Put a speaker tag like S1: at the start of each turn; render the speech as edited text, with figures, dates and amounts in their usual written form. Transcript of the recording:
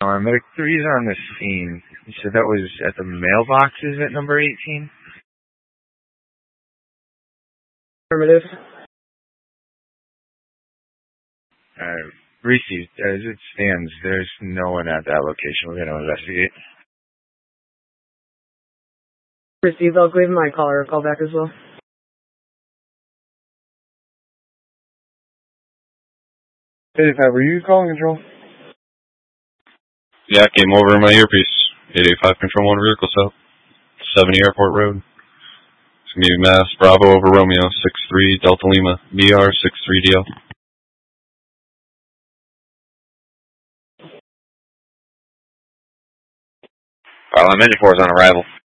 S1: Medic 3's on the scene. You said that was at the mailboxes at number 18?
S2: Affirmative.
S1: Received. As it stands, there's no one at that location. We're going to investigate.
S2: Received. I'll give my caller a call back as well.
S3: Hey, were you calling control?
S4: Yeah, I came over in my earpiece. 885 Control 1 vehicle south. 70 Airport Road. It's going to be Mass Bravo over Romeo 63 Delta Lima BR 63DL.
S5: Engine 4 is on arrival.